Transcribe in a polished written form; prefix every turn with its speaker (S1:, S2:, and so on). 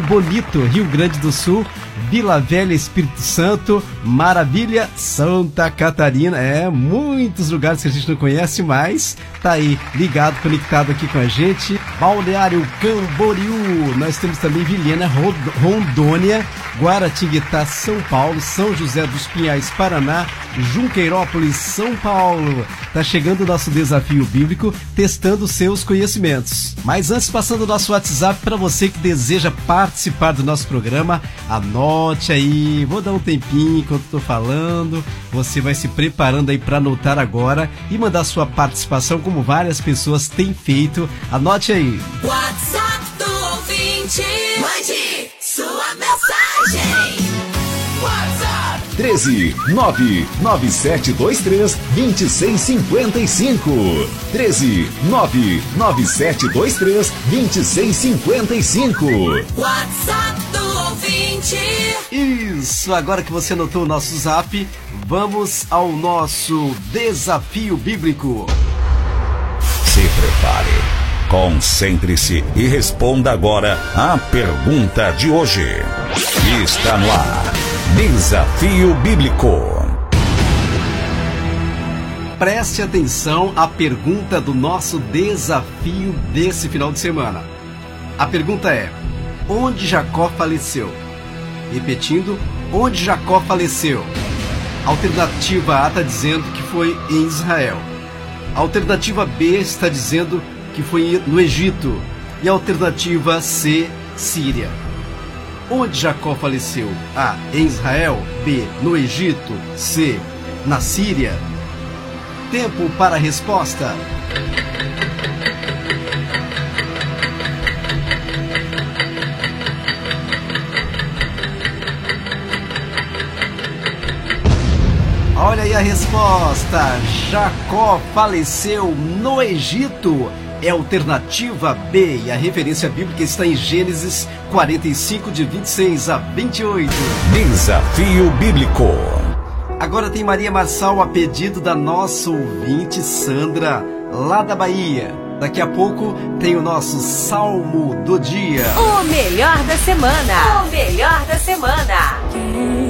S1: Bonito, Rio Grande do Sul, Vila Velha, Espírito Santo, Maravilha, Santa Catarina. Muitos lugares que a gente não conhece, mas tá aí, ligado, conectado aqui com a gente. Balneário Camboriú, nós temos também Vilhena, Rondônia, Guaratinguetá, São Paulo, São José dos Pinhais, Paraná, Junqueirópolis, São Paulo. Tá chegando o nosso desafio bíblico, testando seus conhecimentos. Mas antes, passando o nosso WhatsApp para você que deseja participar do nosso programa, anote aí, vou dar um tempinho enquanto estou falando, você vai se preparando aí para anotar agora e mandar sua participação como várias pessoas têm feito. Anote aí.
S2: WhatsApp do ouvinte, mande sua mensagem. WhatsApp
S3: 13 99723 2655. 13 99723 2655.
S2: WhatsApp do ouvinte.
S1: Isso, agora que você anotou o nosso zap, vamos ao nosso desafio bíblico.
S3: Se prepare, concentre-se e responda agora a pergunta de hoje. Está no ar, Desafio Bíblico.
S1: Preste atenção à pergunta do nosso desafio desse final de semana. A pergunta é: onde Jacó faleceu? Repetindo, onde Jacó faleceu? Alternativa A está dizendo que foi em Israel. A alternativa B está dizendo que foi no Egito. E a alternativa C, Síria. Onde Jacó faleceu? A, em Israel. B, no Egito. C, na Síria. Tempo para a resposta. Olha aí a resposta. Jacó faleceu no Egito. É a alternativa B. E a referência bíblica está em Gênesis 45, de 26 a 28.
S3: Desafio Bíblico.
S1: Agora tem Maria Marçal a pedido da nossa ouvinte Sandra, lá da Bahia. Daqui a pouco tem o nosso Salmo do Dia.
S2: O melhor da semana. O melhor da semana.